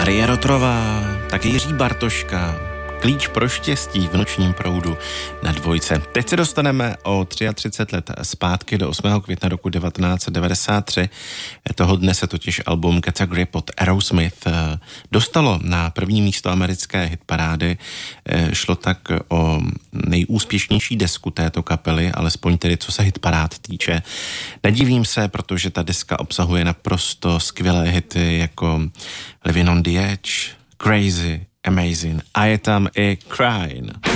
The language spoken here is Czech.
Marie Rotrová, taky Jiří Bartoška, Klíč pro štěstí v Nočním proudu na Dvojce. Teď se dostaneme o 33 let zpátky do 8. května roku 1993. Toho dne se totiž album Get a Grip od Aerosmith dostalo na první místo americké hitparády. Šlo tak o nejúspěšnější desku této kapely, alespoň tedy co se hitparád týče. Nedivím se, protože ta deska obsahuje naprosto skvělé hity jako Living on the Edge, Crazy, Amazing a je tam i Crying.